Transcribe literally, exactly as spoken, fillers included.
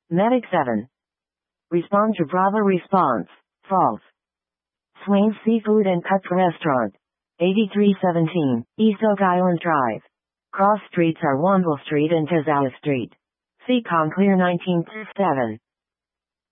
Medic seven. Respond to Bravo response. False. Swain's Seafood and Cut Restaurant. eighty-three seventeen, East Oak Island Drive. Cross streets are Womble Street and Tazawa Street. Seacon Clear nineteen seven.